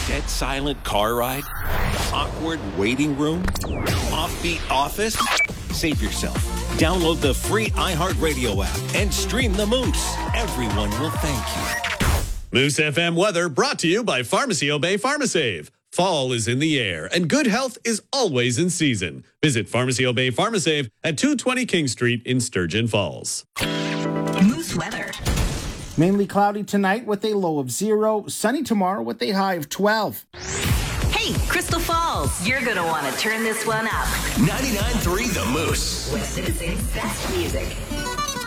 Dead silent car ride? Awkward waiting room? Offbeat office? Save yourself. Download the free iHeartRadio app and stream the Moose. Everyone will thank you. Moose FM weather brought to you by Pharmacy Obey PharmaSave. Fall is in the air, and good health is always in season. Visit Pharmacy Obey PharmaSave at 220 King Street in Sturgeon Falls. Moose weather. Mainly cloudy tonight with a low of 0. Sunny tomorrow with a high of 12. Hey, Crystal Falls, you're going to want to turn this one up. 99.3 The Moose. West Citizens' best music.